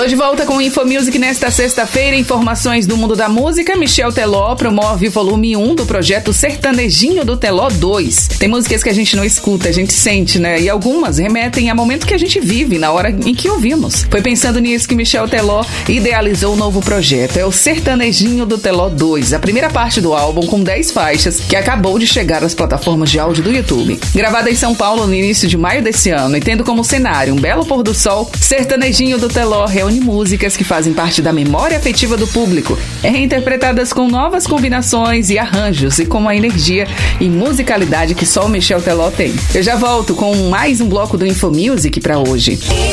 De volta com o InfoMusic nesta sexta-feira, informações do mundo da música. Michel Teló promove o volume 1 do projeto Sertanejinho do Teló 2. Tem músicas que a gente não escuta, a gente sente, né? E algumas remetem a momento que a gente vive, na hora em que ouvimos. Foi pensando nisso que Michel Teló idealizou o novo projeto. É o Sertanejinho do Teló 2, a primeira parte do álbum com 10 faixas, que acabou de chegar às plataformas de áudio do YouTube. Gravada em São Paulo no início de maio desse ano e tendo como cenário um belo pôr do sol, Sertanejinho do Teló reúne músicas que fazem parte da memória afetiva do público, reinterpretadas com novas combinações e arranjos e com uma energia e musicalidade que só o Michel Teló tem. Eu já volto com mais um bloco do InfoMusic para hoje.